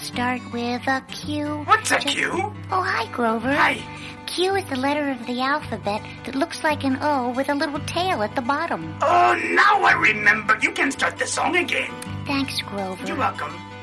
start with a Q. What's a Q? Oh, hi, Grover. Hi. Q is the letter of the alphabet that looks like an O with a little tail at the bottom. Oh, now I remember. You can start the song again. Thanks, Grover. You're welcome.